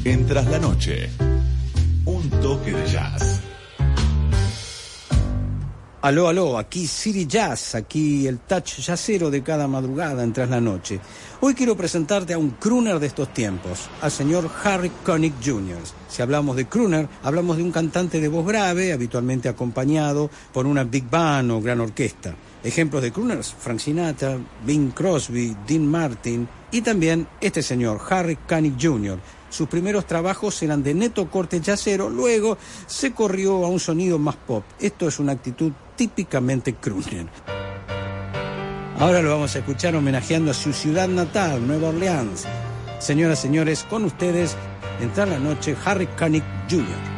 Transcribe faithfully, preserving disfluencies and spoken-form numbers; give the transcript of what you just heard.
En Tras la Noche, un toque de jazz. Aló, aló, aquí City Jazz, aquí el touch jazzero de cada madrugada en Tras la Noche. Hoy quiero presentarte a un crooner de estos tiempos, al señor Harry Connick junior Si hablamos de crooner, hablamos de un cantante de voz grave, habitualmente acompañado por una big band o gran orquesta. Ejemplos de crooners: Frank Sinatra, Bing Crosby, Dean Martin y también este señor, Harry Connick junior Sus primeros trabajos eran de neto corte jazzero, luego se corrió a un sonido más pop. Esto es una actitud típicamente crooner. Ahora lo vamos a escuchar homenajeando a su ciudad natal, Nueva Orleans. Señoras y señores, con ustedes, en Tras la Noche, Harry Connick junior